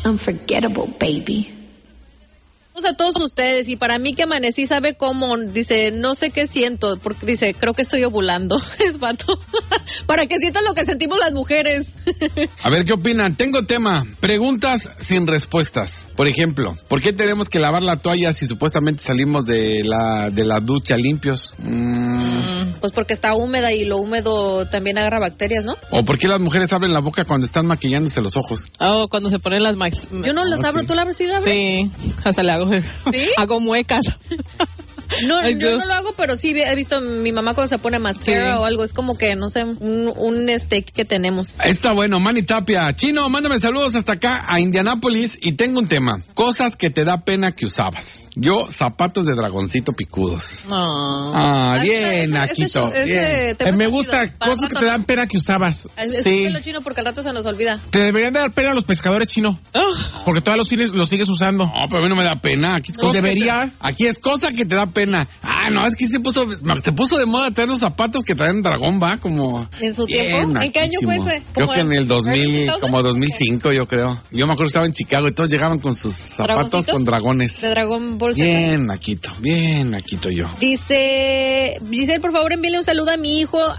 unforgettable, baby. A todos ustedes, y para mí que amanecí, ¿sabe cómo? Dice, no sé qué siento, porque dice, creo que estoy ovulando. Es vato. Para que sientan lo que sentimos las mujeres. A ver, ¿qué opinan? Tengo tema, preguntas sin respuestas. Por ejemplo, ¿por qué tenemos que lavar la toalla si supuestamente salimos de la ducha limpios? Pues porque está húmeda y lo húmedo también agarra bacterias, ¿no? ¿O por qué las mujeres abren la boca cuando están maquillándose los ojos? Oh, cuando se ponen las Yo no los abro, sí. ¿Tú la abres? ¿Sí la abres? Sí, hasta le hago. ¿Sí? Hago muecas. No, Ay, yo no lo hago, pero sí he visto a mi mamá cuando se pone mascara Sí. o algo. Es como que, no sé, un que tenemos. Está bueno, Manny Tapia. Chino, mándame saludos hasta acá a Indianápolis y tengo un tema. Cosas que te da pena que usabas. Yo, zapatos de dragoncito picudos. No. Bien, Aquito. Bien. Me gusta cosas que te dan pena que usabas. Sí. Lo chino porque al rato se nos olvida. Te deberían de dar pena a los pescadores, Chino. Porque todavía los sigues usando. No, pero a mí no me da pena. Aquí es Pues debería. Aquí es cosa que te da pena. No, es que se puso de moda traer los zapatos que traen dragón, va, como... ¿En su tiempo? ¿En qué año fue ese? Creo que en el 2000, 2000, como 2005, yo creo. Yo me acuerdo que estaba en Chicago y todos llegaban con sus zapatos ¿Dragoncitos? con dragones. De Dragón Ball Z. Bien, Aquito yo. Dice, Giselle, por favor envíale un saludo a mi hijo